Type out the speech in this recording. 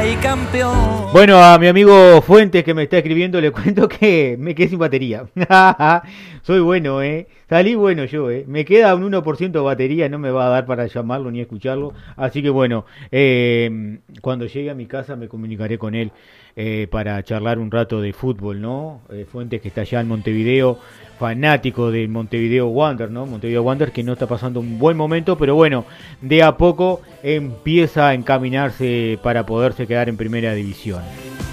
bicampeón. Bueno, a mi amigo Fuentes que me está escribiendo le cuento que me quedé sin batería. Soy bueno, ¿eh? Salí bueno yo, ¿eh? Me queda un 1% de batería, no me va a dar para llamarlo ni escucharlo. Así que bueno, cuando llegue a mi casa me comunicaré con él para charlar un rato de fútbol, ¿no? Fuentes que está allá en Montevideo, fanático de Montevideo Wander, ¿no? Montevideo Wander que no está pasando un buen momento, pero bueno, de a poco empieza a encaminarse para poderse quedar en primera división.